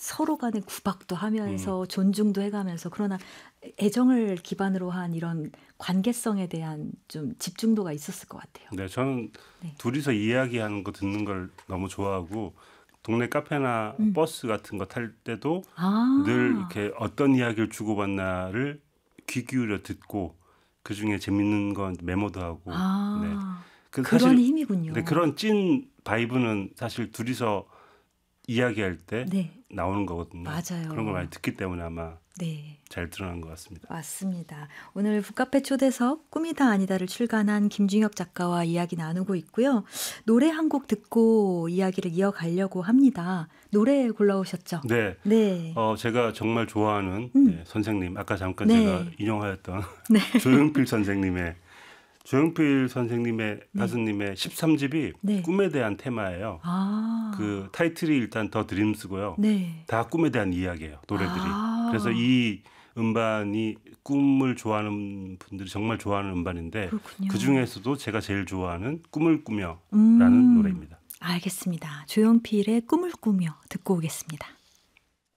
서로 간에 구박도 하면서 존중도 해가면서 그러나 애정을 기반으로 한 이런 관계성에 대한 좀 집중도가 있었을 것 같아요. 네, 저는 네. 둘이서 이야기하는 거 듣는 걸 너무 좋아하고 동네 카페나 버스 같은 거 탈 때도 늘 아, 이렇게 어떤 이야기를 주고받나를 귀 기울여 듣고 그 중에 재밌는 건 메모도 하고 네. 그 그런 사실 힘이군요. 네, 그런 찐 바이브는 사실 둘이서 이야기할 때 네, 나오는 거거든요. 맞아요. 그런 걸 많이 듣기 때문에 아마 네. 잘 드러난 것 같습니다. 맞습니다. 오늘 북카페 초대석 꿈이다 아니다를 출간한 김중혁 작가와 이야기 나누고 있고요. 노래 한 곡 듣고 이야기를 이어가려고 합니다. 노래 골라오셨죠? 네, 네. 제가 정말 좋아하는 네, 선생님, 아까 잠깐 네. 제가 인용하였던 네. 조용필 선생님의 가수님의 13집이 네. 꿈에 대한 테마예요. 아. 그 타이틀이 일단 더 드림스고요. 네. 다 꿈에 대한 이야기예요, 노래들이. 아. 그래서 이 음반이 꿈을 좋아하는 분들이 정말 좋아하는 음반인데 그렇군요. 그중에서도 제가 제일 좋아하는 꿈을 꾸며라는 노래입니다. 알겠습니다. 조용필의 꿈을 꾸며 듣고 오겠습니다.